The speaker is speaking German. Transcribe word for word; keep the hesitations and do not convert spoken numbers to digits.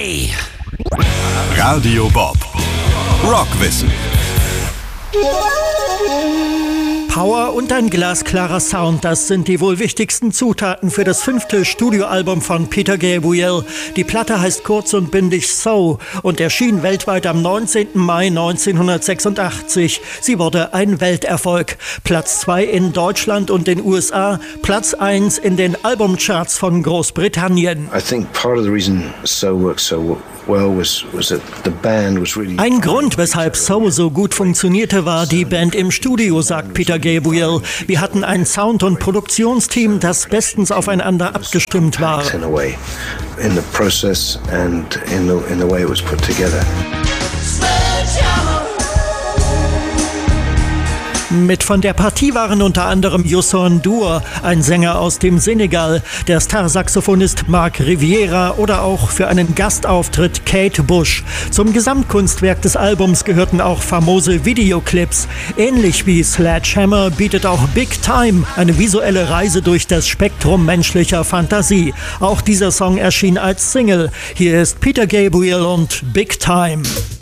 drei. Radio Bob. Rockwissen. Power und ein glasklarer Sound, das sind die wohl wichtigsten Zutaten für das fünfte Studioalbum von Peter Gabriel. Die Platte heißt kurz und bündig So und erschien weltweit am neunzehnten Mai neunzehnhundertsechsundachtzig. Sie wurde ein Welterfolg. Platz zwei in Deutschland und den U S A, Platz eins in den Albumcharts von Großbritannien. I think part of the reason So worked so well was was that the band was really. Ein Grund, weshalb So so gut funktionierte, war die Band im Studio, sagt Peter Gabriel. Wir hatten ein Sound- und Produktionsteam, das bestens aufeinander abgestimmt war. In a way, in the process and in the in the way it was put together. Mit von der Partie waren unter anderem Youssou N'Dour, ein Sänger aus dem Senegal, der Starsaxophonist Marc Riviera oder auch für einen Gastauftritt Kate Bush. Zum Gesamtkunstwerk des Albums gehörten auch famose Videoclips. Ähnlich wie Sledgehammer bietet auch Big Time eine visuelle Reise durch das Spektrum menschlicher Fantasie. Auch dieser Song erschien als Single. Hier ist Peter Gabriel und Big Time.